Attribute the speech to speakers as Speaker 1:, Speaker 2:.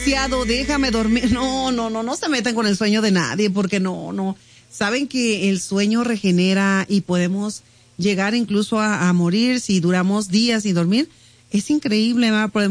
Speaker 1: demasiado, déjame dormir. No se metan con el sueño de nadie, porque no. Saben que el sueño regenera y podemos llegar incluso a morir si duramos días sin dormir. Es increíble, ¿verdad?